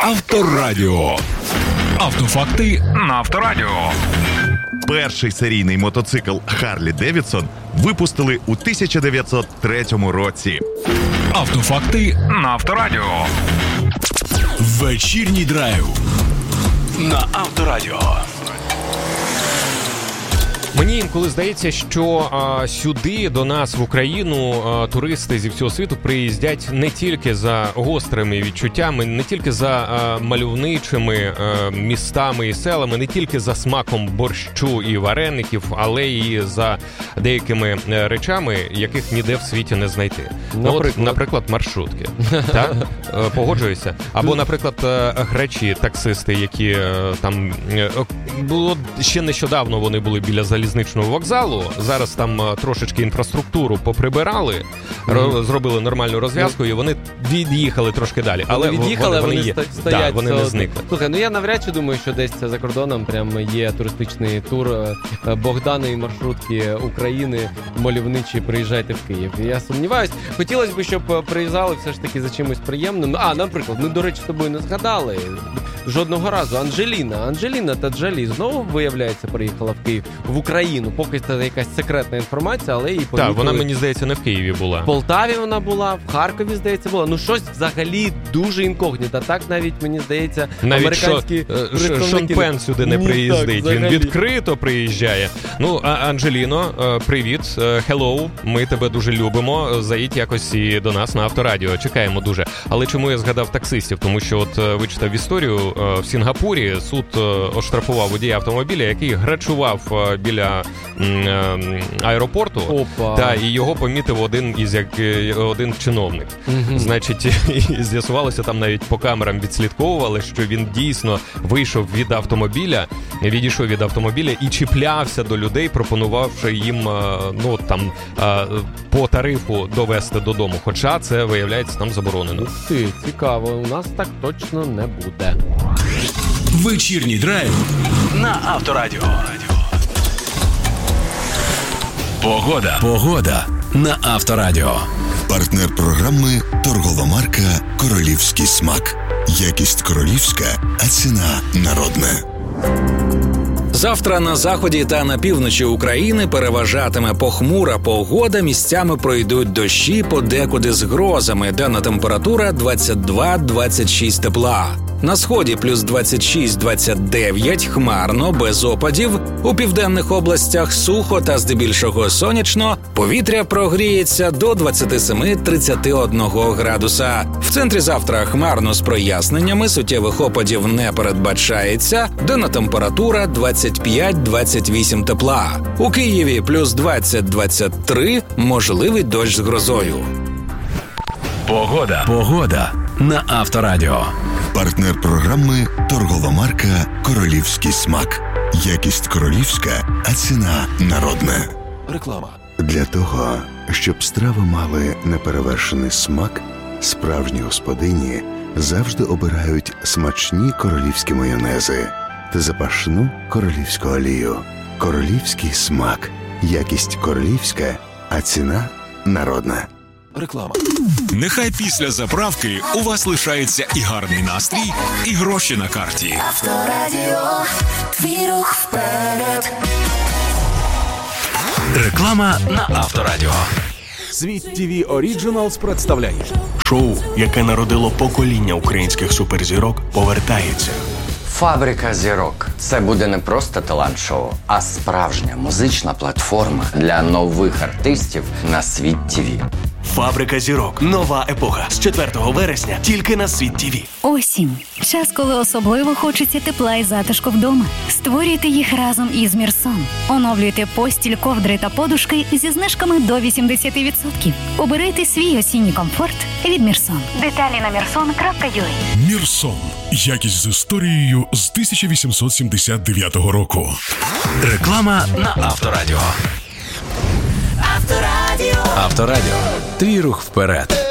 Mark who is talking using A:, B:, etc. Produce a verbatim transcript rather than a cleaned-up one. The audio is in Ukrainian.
A: Авторадіо. Автофакти на Авторадіо.
B: Перший серійний мотоцикл Харлі Девідсон випустили у тисяча дев'ятсот третьому році.
A: Автофакти на Авторадіо. Вечірній драйв на Авторадіо.
C: Мені інколи здається, що а, сюди, до нас, в Україну, а, туристи зі всього світу приїздять не тільки за гострими відчуттями, не тільки за а, мальовничими а, містами і селами, не тільки за смаком борщу і вареників, але і за деякими речами, яких ніде в світі не знайти. Наприклад, ну, от, наприклад маршрутки. Так? Погоджуюся. Або, наприклад, грачі, таксисти, які там... Було ще нещодавно вони були біля залізничного вокзалу, зараз там трошечки інфраструктуру поприбирали, mm-hmm. зробили нормальну розв'язку, і вони від'їхали трошки далі. Але
D: вони від'їхали,
C: вони,
D: вони,
C: вони,
D: стоять.
C: Да, вони не зникли.
D: Слухай, ну я навряд чи думаю, що десь за кордоном прям є туристичний тур Богдани і маршрутки України, мальовничі, приїжджайте в Київ. Я сумніваюсь. Хотілося б, щоб приїжджали все ж таки за чимось приємним. А, наприклад, ми, до речі, з тобою не згадали жодного разу. Анжеліна, Анжеліна та Джолі знову, виявляється, приїхала в Київ, в Україну. Поки це якась секретна інформація, але її помітили.
C: Так, вона, мені здається, не в Києві була.
D: В Полтаві вона була, в Харкові, здається, була. Ну, щось взагалі дуже інкогніто. Так навіть, мені здається, навіть американські
C: представники... Шон Пен сюди не приїздить. Він відкрито приїжджає. Ну, а Анжеліно, привіт, hello, ми тебе дуже любимо. Заїдь якось і до нас на Авторадіо. Чекаємо дуже. Але чому я згадав таксистів? Тому що от вичитав історію, в Сінгапурі суд оштрафував водія автомобіля, який грачував біля аеропорту, Опа. Та і його помітив один із як один чиновник. Угу. Значить, і з'ясувалося, там навіть по камерам відслідковували, що він дійсно вийшов від автомобіля, відійшов від автомобіля і чіплявся до людей, пропонувавши їм, ну там по тарифу довести додому. Хоча це, виявляється, там заборонено.
D: Ух ти, цікаво, у нас так точно не буде.
A: Вечірній драйв на Авторадіо. Погода. Погода на Авторадіо.
E: Партнер програми торгова марка «Королівський смак». Якість королівська, а ціна народна.
F: Завтра на заході та на півночі України переважатиме похмура погода, місцями пройдуть дощі, подекуди з грозами, денна температура двадцять два - двадцять шість тепла. На сході плюс двадцять шість - двадцять дев'ять, хмарно, без опадів. У південних областях сухо та здебільшого сонячно. Повітря прогріється до двадцять сім - тридцять один градуса. В центрі завтра хмарно з проясненнями, суттєвих опадів не передбачається. Денна температура двадцять п'ять - двадцять вісім тепла. У Києві плюс двадцять - двадцять три, можливий дощ з грозою.
A: Погода. Погода на Авторадіо.
E: Партнер програми торгова марка «Королівський смак». Якість королівська, а ціна народна.
A: Реклама.
E: Для того, щоб страви мали неперевершений смак, справжні господині завжди обирають смачні королівські майонези та запашну королівську олію. Королівський смак. Якість королівська, а ціна народна.
A: Реклама. Нехай після заправки у вас лишається і гарний настрій, і гроші на карті.
G: Авторадіо. Твій рух вперед.
A: Реклама на Авторадіо.
H: Світ ті ві Originals представляє шоу, яке народило покоління українських суперзірок, повертається.
I: Фабрика зірок. Це буде не просто талант-шоу, а справжня музична платформа для нових артистів на Світ ті ві.
H: Фабрика зірок. Нова епоха. З четвертого вересня тільки на Світ ті ві.
J: Осінь. Час, коли особливо хочеться тепла і затишку вдома. Створюйте їх разом із Мірсон. Оновлюйте постіль, ковдри та подушки зі знижками до вісімдесят відсотків. Обирайте свій осінній комфорт від Мірсон. Деталі на мірсон крапка ю а.
A: Мірсон. Якість з історією з тисяча вісімсот сімдесят дев'ятого року. Реклама на Авторадіо.
G: Авторадіо.
F: Авторадіо. Твій рух вперед.